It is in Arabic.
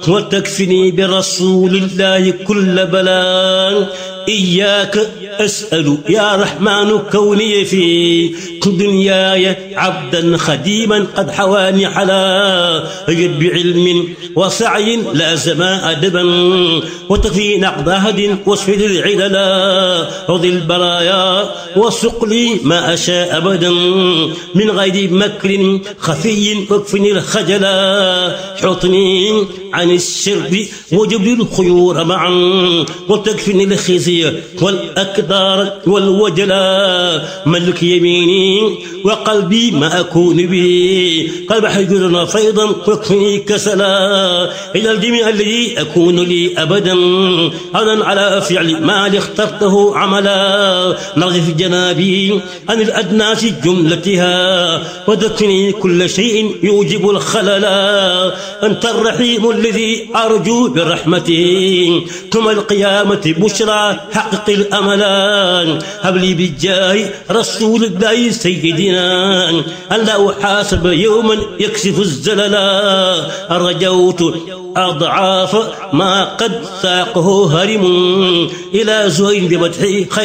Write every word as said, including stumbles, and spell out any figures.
وتكفني برسول الله كل بلاء. إياك أسأل يا رحمن كوني في دنياي عبدا خديما قد حواني على يد بعلم وسعي لازم أدبا وتكفي نقض هد واسفل العللا رضي البرايا وسق لي ما أشاء أبدا من غير مكر خفي واكفني الخجلا حطني عن الشر وجب لي الخيور معا وتكفني الخزي والأكدار والوجلا. ملك يميني وقلبي ما أكون به قلب حجرنا فيضا واكفني كسلا إلى الجميع الذي أكون لي أبدا أنا على فعل ما اخترته عملا. نرغي في جنابي عن الأدناس جملتها وذكرني كل شيء يوجب الخللا. أنت الرحيم الذي أرجو برحمته ثم القيامة بشرى حقق الأملان. هب لي بالجاه رسول الله سيدنا أن لا أحاسب يوما يكشف الزللا. رجوت أضعاف ما قد ساقه هرم إلى زهير بمدحي